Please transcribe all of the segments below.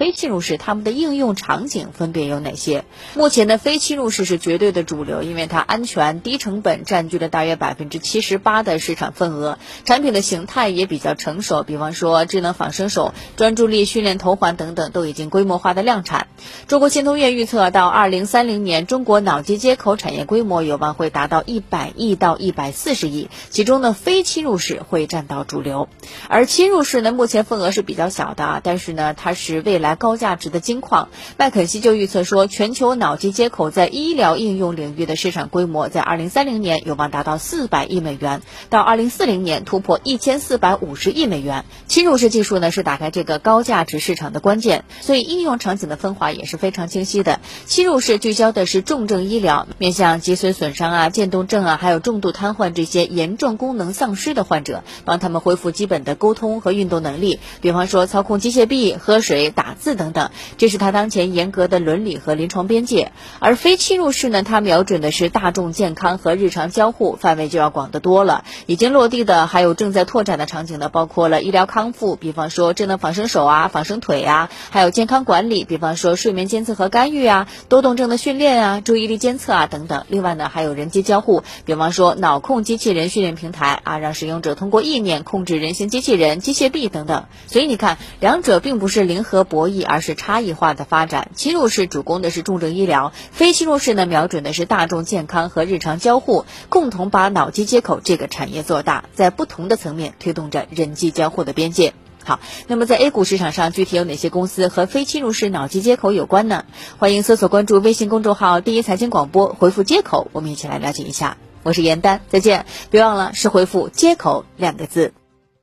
非侵入式，它们的应用场景分别有哪些？目前的非侵入式是绝对的主流，因为它安全、低成本，占据了大约78%的市场份额，产品的形态也比较成熟，比方说智能仿生手、专注力训练头环等等都已经规模化的量产。中国信通院预测，到2030年，中国脑机接口产业规模有望会达到100亿到140亿，其中呢，非侵入式会占到主流。而侵入式呢，目前份额是比较小的，但是呢，它是未来高价值的金矿。麦肯锡就预测说，全球脑机接口在医疗应用领域的市场规模在2030年有望达到400亿美元，到2040年突破1450亿美元。侵入式技术呢，是打开这个高价值市场的关键，所以应用场景的分化也是非常清晰的。侵入式聚焦的是重症医疗，面向脊髓损伤啊、渐冻症啊，还有重度瘫痪这些严重功能丧失的患者，帮他们恢复基本的沟通和运动能力，比方说操控机械臂、喝水、打字等等，这是它当前严格的伦理和临床边界。而非侵入式呢，它瞄准的是大众健康和日常交互，范围就要广得多了。已经落地的还有正在拓展的场景呢，包括了医疗康复，比方说智能仿生手啊、仿生腿啊，还有健康管理，比方说睡眠监测和干预啊、多动症的训练啊、注意力监测啊等等。另外呢，还有人机交互，比方说脑控机器人训练平台啊，让使用者通过意念控制人形机器人、机械臂等等。所以你看，两者并不是零和博弈，而是差异化的发展。侵入式主攻的是重症医疗，非侵入式呢，瞄准的是大众健康和日常交互，共同把脑机接口这个产业做大，在不同的层面推动着人机交互的边界。好，那么在 A 股市场上，具体有哪些公司和非侵入式脑机接口有关呢？欢迎搜索关注微信公众号第一财经广播，回复接口，我们一起来了解一下。我是严丹，再见。别忘了是回复接口2个字。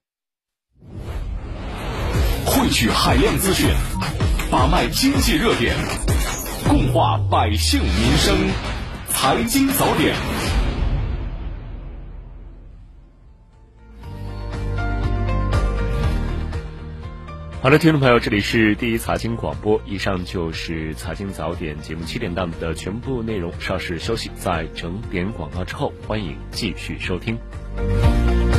汇聚海量资讯，把脉经济热点，共话百姓民生，财经早点。 好的，听众朋友，这里是第一财经广播，以上就是财经早点节目7点档的全部内容，稍事休息，在整点广告之后，欢迎继续收听。